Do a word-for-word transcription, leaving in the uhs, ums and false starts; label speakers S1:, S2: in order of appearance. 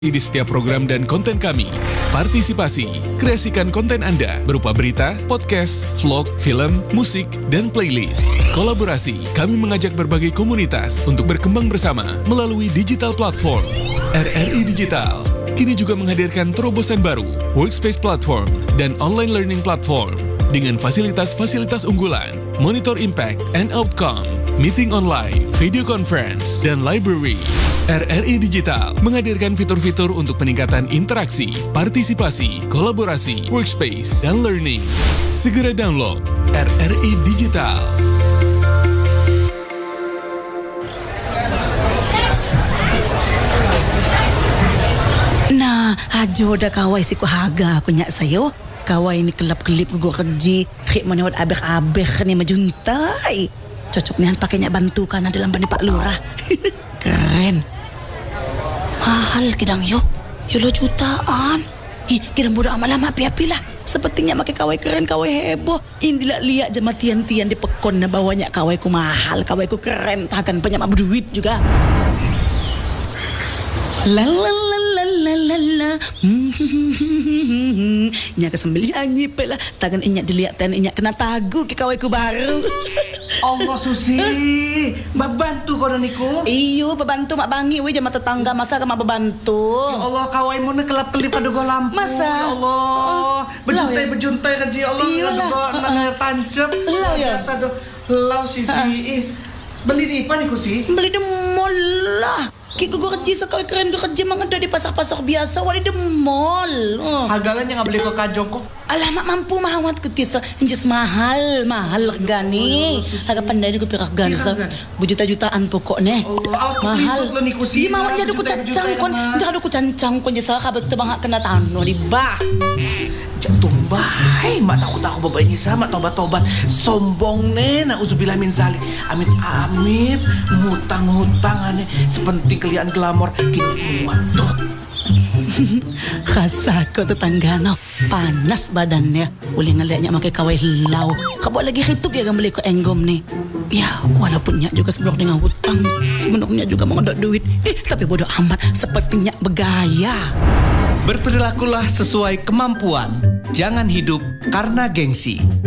S1: Di setiap program dan konten kami, partisipasi, kreasikan konten Anda berupa berita, podcast, vlog, film, musik, dan playlist. Kolaborasi, kami mengajak berbagai komunitas untuk berkembang bersama melalui digital platform. R R I Digital kini juga menghadirkan terobosan baru, workspace platform, dan online learning platform dengan fasilitas-fasilitas unggulan, monitor impact and outcome, meeting online, video conference, dan library. R R I Digital menghadirkan fitur-fitur untuk peningkatan interaksi, partisipasi, kolaborasi, workspace, dan learning. Segera download R R I Digital.
S2: Nah, ajo dah kawai si ku haga aku nyak sayo. Kawai ni kelap-kelip ku kerji. Khik menewat abek-abek ni majuntai. Cocok nian pakai nyak bantu kan dalam bani Pak Lurah. Keren. Mahal kidang yo. Yo lo jutaan. Ih, kidang budak amal-amal api-api lah. Sepertinya makai kawai keren, kawai heboh. Indilah lihat jematian-tian di pekon na bawanya kawai ku mahal, kawai ku keren. Takkan banyak berduit juga. La la la la la la la. Nyak sambil nyanyi pula. Takkan inyak dilihat dan inyak kena tagu ke kawai ku baru.
S3: Allah Susi, membantu kau dan niku.
S2: Iyo, membantu mak bangi we jama tetangga masa ke mak membantu.
S3: Ya Allah, kawai mu ne kelap-kelip pada go lampu.
S2: Masa?
S3: Ya Allah, bejuntai-bejuntai kerja Allah.
S2: Iyalah.
S3: Nang tancep.
S2: Lau ya.
S3: Biasa do. Lau Sisi. Ih, beli di apa niku sih?
S2: Beli di mall lah. Kiko gue kerja sekali keren gue kerja mang ada di pasar-pasar biasa. Wali di mall. Oh.
S3: Hagalan yang beli ke kajong kok.
S2: Alamak mampu mahawat kutisa. Injus mahal, mahal regani. Harga pandai juga pirak gani sa. Berjuta-jutaan pokoknya.
S3: Allah,
S2: mahal. Di mau jadi ku cancang kon, jangan aku cancang kon jasa kabet tebang kena tano di bah.
S3: Jantung baik, mak takut aku bapak ini sama tobat-tobat sombong nih, nauzubillah min zalik. Amit-amit, ngutang-ngutang aneh. Sepenting kalian glamor kini muat tuh.
S2: Khasa kau tetangga no panas badannya. Boleh ngeliatnya makai kawai hilau. Kau lagi hituk ya kan beli ke enggom nih. Ya walaupun nyak juga sebelum dengan hutang, sebenarnya juga mau ada duit. Eh tapi bodoh amat, sepertinya bergaya.
S4: Berperilakulah sesuai kemampuan. Jangan hidup karena gengsi.